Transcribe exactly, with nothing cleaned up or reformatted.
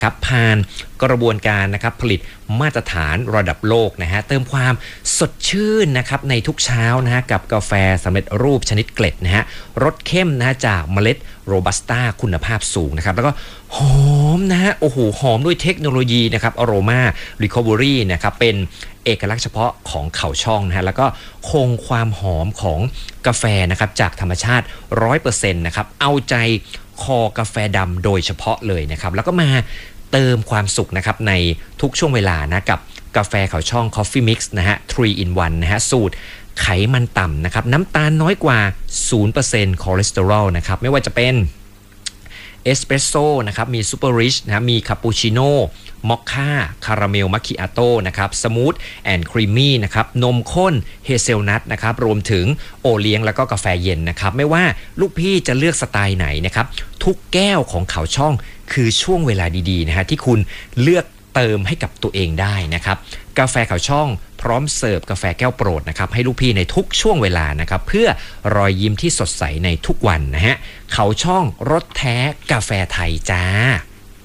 ครับผ่านกระบวนการนะครับผลิตมาตรฐานระดับโลกนะฮะเติมความสดชื่นนะครับในทุกเช้านะฮะกับกาแฟสำเร็จรูปชนิดเกล็ดนะฮะรสเข้มนะฮะจากเมล็ดโรบัสต้าคุณภาพสูงนะครับแล้วก็หอมนะฮะโอ้โหหอมด้วยเทคโนโลยีนะครับอโรมารีคอเวอรี่นะครับเป็นเอกลักษณ์เฉพาะของเขาช่องนะฮะแล้วก็คงความหอมของกาแฟนะครับจากธรรมชาติ ร้อยเปอร์เซ็นต์ นะครับเอาใจคอกาแฟดำโดยเฉพาะเลยนะครับแล้วก็มาเติมความสุขนะครับในทุกช่วงเวลานะกับกาแฟเขาช่อง Coffee Mix นะฮะ ทรี อิน วัน นะฮะสูตรไขมันต่ำนะครับน้ำตาลน้อยกว่า ศูนย์เปอร์เซ็นต์ คอเลสเตอรอลนะครับไม่ว่าจะเป็นเอสเปรสโซ่นะครับมีซูเปอร์ริชนะมีคาปูชิโน่มอคค่าคาราเมลมัคคิอาโต้นะครับสมูทแอนด์ครีมมี่นะครับนมข้นเฮเซลนัทนะครับรวมถึงโอเลี้ยงแล้วก็กาแฟเย็นนะครับไม่ว่าลูกพี่จะเลือกสไตล์ไหนนะครับทุกแก้วของเขาช่องคือช่วงเวลาดีๆนะฮะที่คุณเลือกเติมให้กับตัวเองได้นะครับกาแฟเขาช่องพร้อมเสิร์ฟกาแฟแก้วโปรดนะครับให้ลูกพี่ในทุกช่วงเวลานะครับเพื่อรอยยิ้มที่สดใสในทุกวันนะฮะเขาช่องรสแท้กาแฟไทยจ้า